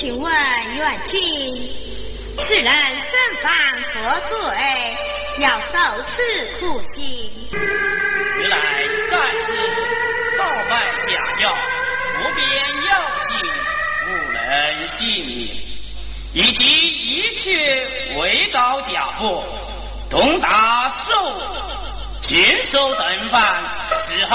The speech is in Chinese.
请问元君，此人身犯何罪，要受此苦刑？ 原来盖是盗卖假药，不便药性，误人性命，以及一切伪造假货，同打受刑，郡守等犯，之后